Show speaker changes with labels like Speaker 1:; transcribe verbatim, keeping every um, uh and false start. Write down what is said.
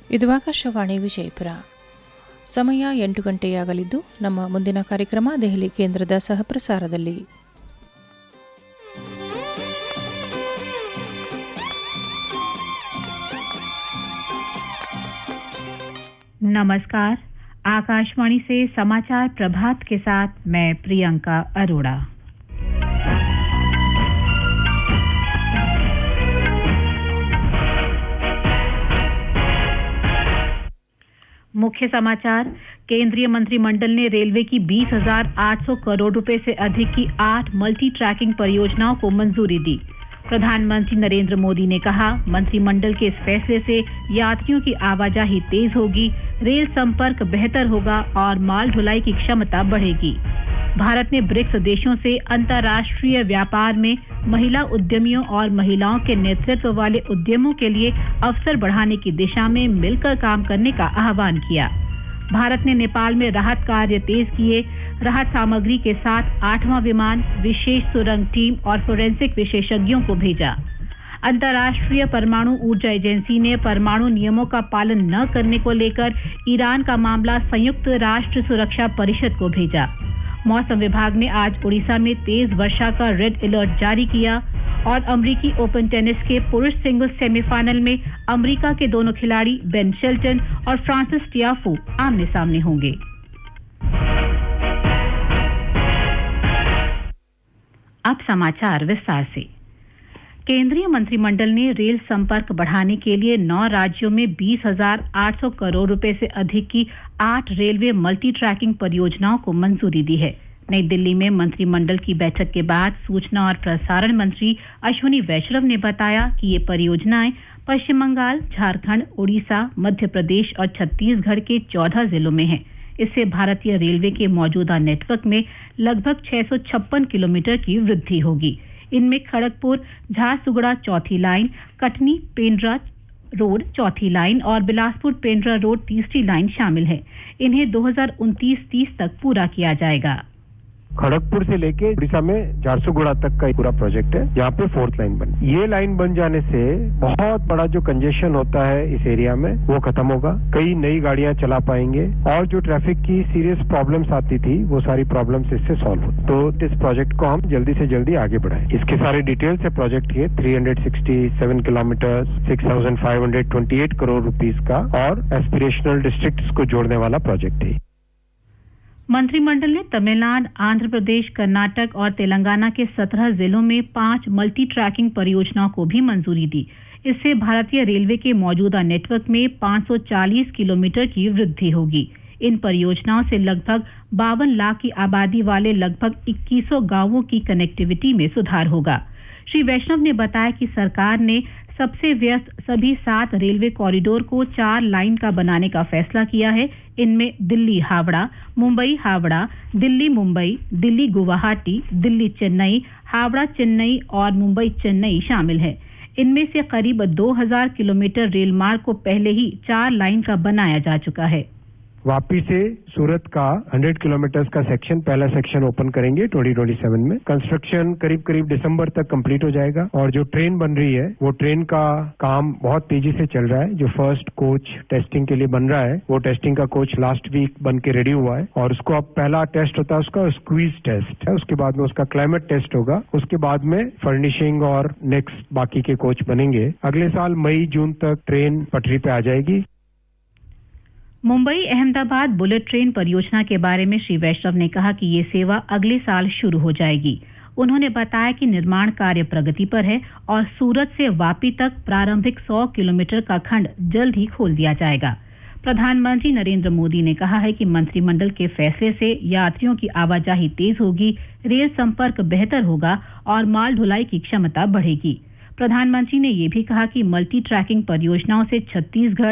Speaker 1: ಇದು ಆಕಾಶವಾಣಿ ವಿಜಯಪುರ. ಸಮಯ ಎಂಟು ಗಂಟೆಯಾಗಲಿದ್ದು ನಮ್ಮ ಮುಂದಿನ ಕಾರ್ಯಕ್ರಮ ದೆಹಲಿ ಕೇಂದ್ರದ ಸಹಪ್ರಸಾರದಲ್ಲಿ.
Speaker 2: नमस्कार, आकाशवाणी से समाचार प्रभात के साथ मैं प्रियंका अरोड़ा। मुख्य समाचार। केंद्रीय मंत्रिमंडल ने रेलवे की बीस हजार आठ सौ करोड़ रुपए से अधिक की आठ मल्टी ट्रैकिंग परियोजनाओं को मंजूरी दी। प्रधानमंत्री नरेंद्र मोदी ने कहा, मंत्रिमंडल के इस फैसले से यात्रियों की आवाजाही तेज होगी, रेल संपर्क बेहतर होगा और माल ढुलाई की क्षमता बढ़ेगी। भारत ने ब्रिक्स देशों से अंतर्राष्ट्रीय व्यापार में महिला उद्यमियों और महिलाओं के नेतृत्व वाले उद्यमों के लिए अवसर बढ़ाने की दिशा में मिलकर काम करने का आह्वान किया। भारत ने नेपाल में राहत कार्य तेज किए। राहत सामग्री के साथ आठवां विमान, विशेष सुरंग टीम और फोरेंसिक विशेषज्ञों को भेजा। अंतर्राष्ट्रीय परमाणु ऊर्जा एजेंसी ने परमाणु नियमों का पालन न करने को लेकर ईरान का मामला संयुक्त राष्ट्र सुरक्षा परिषद को भेजा। मौसम विभाग ने आज उड़ीसा में तेज वर्षा का रेड अलर्ट जारी किया और अमेरिकी ओपन टेनिस के पुरुष सिंगल्स सेमीफाइनल में अमेरिका के दोनों खिलाड़ी बेन शेल्टन और फ्रांसिस टियाफो आमने सामने होंगे। अब समाचार विस्तार से। केंद्रीय मंत्रिमंडल ने रेल संपर्क बढ़ाने के लिए नौ राज्यों में बीस हजार आठ सौ करोड़ रुपए से अधिक की आठ रेलवे मल्टी ट्रैकिंग परियोजनाओं को मंजूरी दी है। नई दिल्ली में मंत्रिमंडल की बैठक के बाद सूचना और प्रसारण मंत्री अश्विनी वैष्णव ने बताया कि ये परियोजनाएं पश्चिम बंगाल, झारखंड, उड़ीसा, मध्य प्रदेश और छत्तीसगढ़ के चौदह जिलों में हैं। इससे भारतीय रेलवे के मौजूदा नेटवर्क में लगभग छह सौ छप्पन किलोमीटर की वृद्धि होगी। इनमें खड़गपुर झारसुगड़ा चौथी लाइन, कटनी पेंड्रा रोड चौथी लाइन और बिलासपुर पेंड्रा रोड तीसरी लाइन शामिल है। इन्हें दो हजार उनतीस तीस तक पूरा किया जाएगा।
Speaker 3: खड़गपुर से लेके उड़ीसा में झारसुगुड़ा तक का पूरा प्रोजेक्ट है। यहाँ पे फोर्थ लाइन बन ये लाइन बन जाने से बहुत बड़ा जो कंजेशन होता है इस एरिया में वो खत्म होगा। कई नई गाड़ियां चला पाएंगे और जो ट्रैफिक की सीरियस प्रॉब्लम्स आती थी वो सारी प्रॉब्लम्स इससे सॉल्व हो। तो इस प्रोजेक्ट को हम जल्दी से जल्दी आगे बढ़ाएं। इसके सारे डिटेल्स है प्रोजेक्ट के तीन सौ सड़सठ किलोमीटर, छह हज़ार पाँच सौ अट्ठाईस करोड़ रुपीस का और एस्पिरेशनल डिस्ट्रिक्ट्स को जोड़ने वाला प्रोजेक्ट है।
Speaker 2: मंत्रिमंडल ने तमिलनाडु, आंध्र प्रदेश, कर्नाटक और तेलंगाना के सत्रह जिलों में पांच मल्टी ट्रैकिंग परियोजनाओं को भी मंजूरी दी। इससे भारतीय रेलवे के मौजूदा नेटवर्क में पाँच सौ चालीस किलोमीटर की वृद्धि होगी। इन परियोजनाओं से लगभग बावन लाख की आबादी वाले लगभग इक्कीस सौ गांवों की कनेक्टिविटी में सुधार होगा। श्री वैष्णव ने बताया कि सरकार ने सबसे व्यस्त सभी सात रेलवे कॉरिडोर को चार लाइन का बनाने का फैसला किया है। इनमें दिल्ली हावड़ा, मुंबई हावड़ा, दिल्ली मुंबई, दिल्ली गुवाहाटी, दिल्ली चेन्नई, हावड़ा चेन्नई और मुंबई चेन्नई शामिल है। इनमें से करीब दो हजार किलोमीटर रेल मार्ग को पहले ही चार लाइन का बनाया जा चुका है।
Speaker 3: वापी से सूरत का सौ किलोमीटर का सेक्शन पहला सेक्शन ओपन करेंगे दो हज़ार सत्ताईस में। कंस्ट्रक्शन करीब करीब दिसंबर तक कंप्लीट हो जाएगा और जो ट्रेन बन रही है वो ट्रेन का काम बहुत तेजी से चल रहा है। जो फर्स्ट कोच टेस्टिंग के लिए बन रहा है वो टेस्टिंग का कोच लास्ट वीक बन के रेडी हुआ है और उसको अब पहला टेस्ट होता है उसका स्क्वीज टेस्ट है। उसके बाद में उसका क्लाइमेट टेस्ट होगा। उसके बाद में फर्निशिंग और नेक्स्ट बाकी के कोच बनेंगे। अगले साल मई जून तक ट्रेन पटरी पे आ जाएगी।
Speaker 2: मुंबई अहमदाबाद बुलेट ट्रेन परियोजना के बारे में श्री वैष्णव ने कहा कि ये सेवा अगले साल शुरू हो जाएगी। उन्होंने बताया कि निर्माण कार्य प्रगति पर है और सूरत से वापी तक प्रारंभिक सौ किलोमीटर का खंड जल्द ही खोल दिया जाएगा। प्रधानमंत्री नरेंद्र मोदी ने कहा है कि मंत्रिमंडल के फैसले से यात्रियों की आवाजाही तेज होगी, रेल संपर्क बेहतर होगा और माल ढुलाई की क्षमता बढ़ेगी। प्रधानमंत्री ने यह भी कहा कि मल्टी ट्रैकिंग परियोजनाओं से छत्तीसगढ़